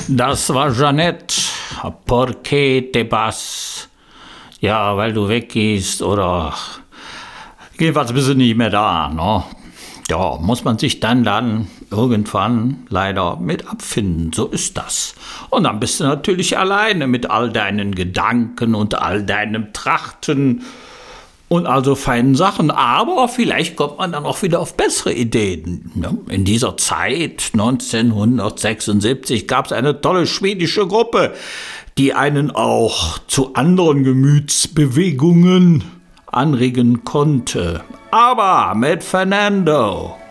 Das war Jeanette. ¿Por qué te vas? Ja, weil du weggehst oder jedenfalls bist du nicht mehr da, ne? Ja, muss man sich dann irgendwann leider mit abfinden, so ist das. Und dann bist du natürlich alleine mit all deinen Gedanken und all deinem Trachten und also feinen Sachen, aber vielleicht kommt man dann auch wieder auf bessere Ideen. In dieser Zeit, 1976, gab es eine tolle schwedische Gruppe, die einen auch zu anderen Gemütsbewegungen anregen konnte. Aber mit Fernando.